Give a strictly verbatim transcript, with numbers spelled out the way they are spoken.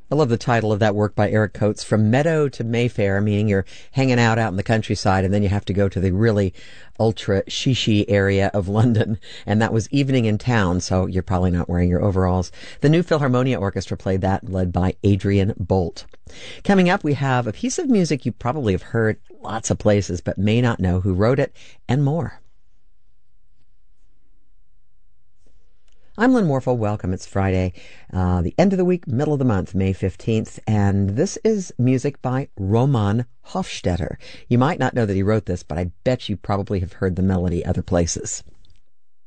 I love the title of that work by Eric Coates, From Meadow to Mayfair, meaning you're hanging out out in the countryside and then you have to go to the really ultra shishi area of London. And that was Evening in Town, so you're probably not wearing your overalls. The New Philharmonia Orchestra played that, led by Adrian Bolt. Coming up, we have a piece of music you probably have heard lots of places but may not know who wrote it, and more. I'm Lynn Warfel. Welcome. It's Friday, uh, the end of the week, middle of the month, May fifteenth, and this is music by Roman Hofstetter. You might not know that he wrote this, but I bet you probably have heard the melody other places.